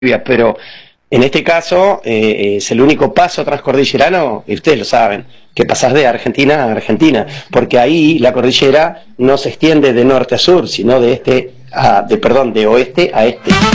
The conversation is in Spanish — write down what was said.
pero en este caso es el único paso transcordillerano, y ustedes lo saben, que pasás de Argentina a Argentina, porque ahí la cordillera no se extiende de norte a sur, sino de oeste a este.